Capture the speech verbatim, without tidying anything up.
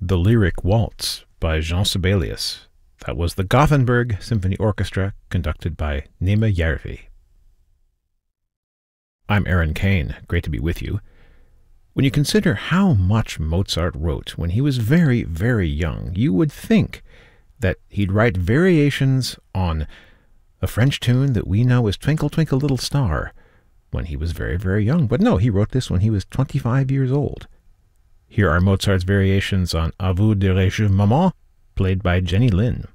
The Lyric Waltz by Jean Sibelius. That was the Gothenburg Symphony Orchestra, conducted by Nima Järvi. I'm Aaron Kane. Great to be with you. When you consider how much Mozart wrote when he was very, very young, you would think that he'd write variations on a French tune that we know as Twinkle, Twinkle, Little Star when he was very, very young. But no, he wrote this when he was twenty-five years old. Here are Mozart's variations on A vous dirai-je maman, played by Jenny Lin.